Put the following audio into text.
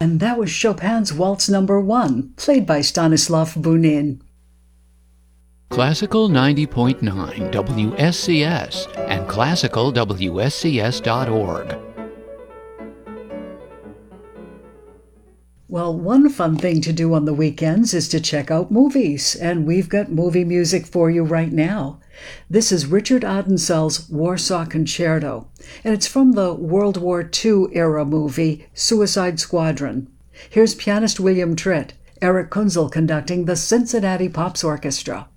And that was Chopin's Waltz Number 1, played by Stanislav Bunin. Classical 90.9 WSCS and classicalwscs.org. Well, one fun thing to do on the weekends is to check out movies, and we've got movie music for you right now. This is Richard Odensell's Warsaw Concerto, and it's from the World War II era movie Suicide Squadron. Here's pianist William Tritt, Eric Kunzel conducting the Cincinnati Pops Orchestra.